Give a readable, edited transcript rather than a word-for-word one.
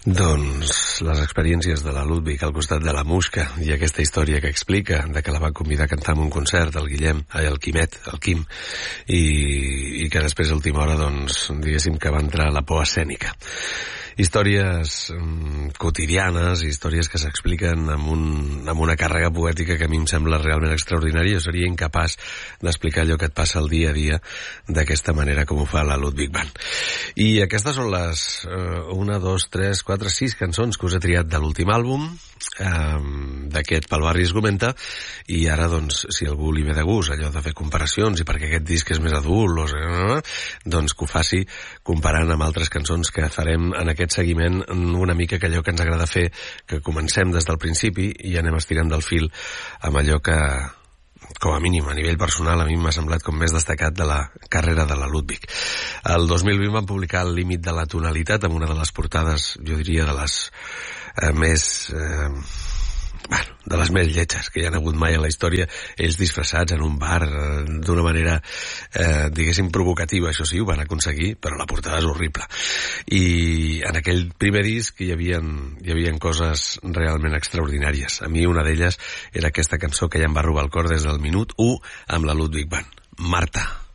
Doncs les experiències de la Ludwig al costat de la Muixca i aquesta història que explica de que la va convidar a cantar en un concert el Quim, i que després a última hora, doncs, diguéssim que va entrar la por escènica. Històries quotidianes, històries que s'expliquen amb una càrrega poètica que a mi em sembla realment extraordinària. Jo seria incapaç d'explicar allò que et passa el dia a dia d'aquesta manera com ho fa la Ludwig Band. I aquestes són les 1, 2, 3, 4, 6 cançons que us he triat de l'últim àlbum d'aquest Pel barri es comenta, i ara, doncs, si algú li ve de gust allò de fer comparacions i perquè aquest disc és més adult, doncs que ho faci comparant amb altres cançons que farem en aquest seguiment, una mica que allò que ens agrada fer, que comencem des del principi i anem estirant del fil amb allò que, com a mínim, a nivell personal, a mi m'ha semblat com més destacat de la carrera de la Ludwig. El 2020 van publicar El límit de la tonalitat, amb una de les portades, jo diria, de les més lletges que hi ha hagut mai a la història, ells disfressats en un bar d'una manera, diguéssim, provocativa. Això sí, ho van aconseguir, però la portada és horrible. I en aquell primer disc hi havia coses realment extraordinàries. A mi una d'elles era aquesta cançó que ja em va robar el cor des del minut 1 amb la Ludwig Band, Marta.